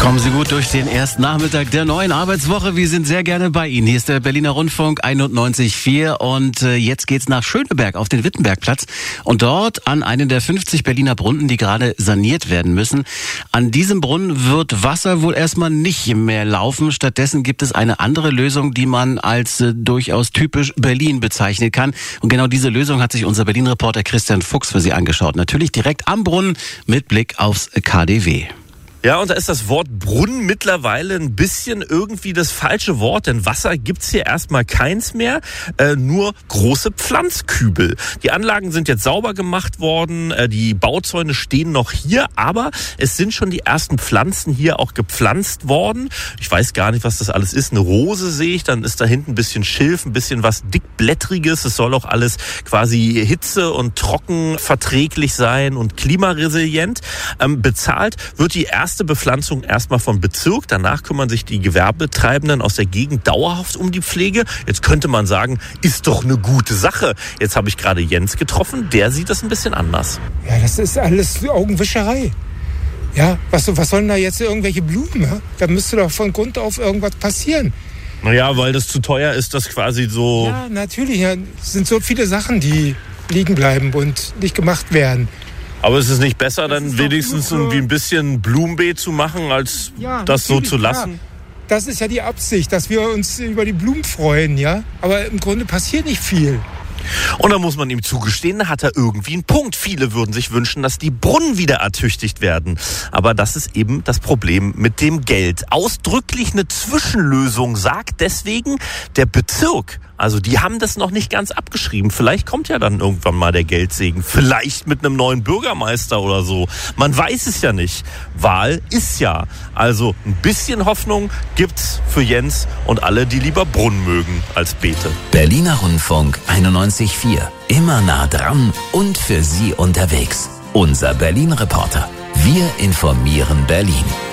Kommen Sie gut durch den ersten Nachmittag der neuen Arbeitswoche. Wir sind sehr gerne bei Ihnen. Hier ist der Berliner Rundfunk 91.4 und jetzt geht's nach Schöneberg auf den Wittenbergplatz und dort an einen der 50 Berliner Brunnen, die gerade saniert werden müssen. An diesem Brunnen wird Wasser wohl erstmal nicht mehr laufen. Stattdessen gibt es eine andere Lösung, die man als durchaus typisch Berlin bezeichnen kann. Und genau diese Lösung hat sich unser Berlin-Reporter Christian Fuchs für Sie angeschaut. Natürlich direkt am Brunnen mit Blick aufs KaDeWe. Ja, und da ist das Wort Brunnen mittlerweile ein bisschen irgendwie das falsche Wort, denn Wasser gibt's hier erstmal keins mehr, nur große Pflanzkübel. Die Anlagen sind jetzt sauber gemacht worden, die Bauzäune stehen noch hier, aber es sind schon die ersten Pflanzen hier auch gepflanzt worden. Ich weiß gar nicht, was das alles ist. Eine Rose sehe ich, dann ist da hinten ein bisschen Schilf, ein bisschen was dickblättriges. Es soll auch alles quasi hitze- und trockenverträglich sein und klimaresilient. Bezahlt wird die erste Bepflanzung erstmal vom Bezirk. Danach kümmern sich die Gewerbetreibenden aus der Gegend dauerhaft um die Pflege. Jetzt könnte man sagen, ist doch eine gute Sache. Jetzt habe ich gerade Jens getroffen, der sieht das ein bisschen anders. Ja, das ist alles Augenwischerei. Ja, was sollen da jetzt irgendwelche Blumen? Ja? Da müsste doch von Grund auf irgendwas passieren. Naja, weil das zu teuer ist, das quasi so... Ja, natürlich. Ja, es sind so viele Sachen, die liegen bleiben und nicht gemacht werden. Aber ist es nicht besser, dann wenigstens irgendwie ein bisschen Blumenbeet zu machen, als das so zu lassen? Ja. Das ist ja die Absicht, dass wir uns über die Blumen freuen, ja. Aber im Grunde passiert nicht viel. Und da muss man ihm zugestehen, da hat er irgendwie einen Punkt. Viele würden sich wünschen, dass die Brunnen wieder ertüchtigt werden. Aber das ist eben das Problem mit dem Geld. Ausdrücklich eine Zwischenlösung sagt deswegen der Bezirk. Also die haben das noch nicht ganz abgeschrieben. Vielleicht kommt ja dann irgendwann mal der Geldsegen. Vielleicht mit einem neuen Bürgermeister oder so. Man weiß es ja nicht. Wahl ist ja. Also ein bisschen Hoffnung gibt's für Jens und alle, die lieber Brunnen mögen als Beete. Berliner Rundfunk 91.4. Immer nah dran und für Sie unterwegs. Unser Berlin-Reporter. Wir informieren Berlin.